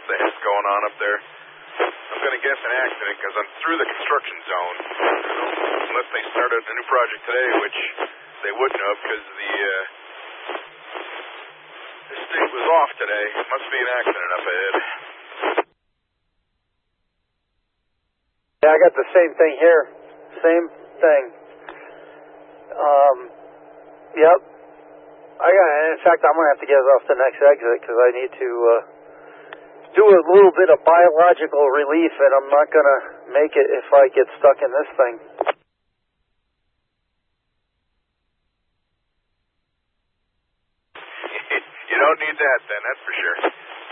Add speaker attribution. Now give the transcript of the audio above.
Speaker 1: the heck's going on up there. I'm going to guess an accident because I'm through the construction zone. Unless they started a new project today, which they wouldn't have because the state was off today. Must be an accident up ahead.
Speaker 2: Yeah, I got the same thing here. Same thing. Yep. In fact, I'm going to have to get off the next exit because I need to do a little bit of biological relief, and I'm not going to make it if I get stuck in this thing.
Speaker 1: You don't need that then, that's for sure.